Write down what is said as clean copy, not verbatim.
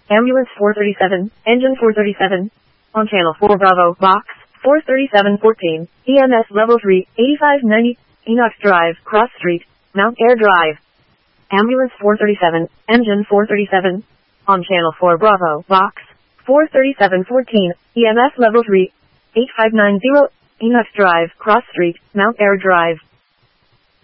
Ambulance 437, Engine 437. On Channel 4 Bravo, Box 43714, EMS Level 3, 8590, Enoch Drive, Cross Street, Mount Air Drive. Ambulance 437, Engine 437. On Channel 4 Bravo, Box 43714, EMS Level 3, 8590, Enoch Drive, Cross Street, Mount Air Drive.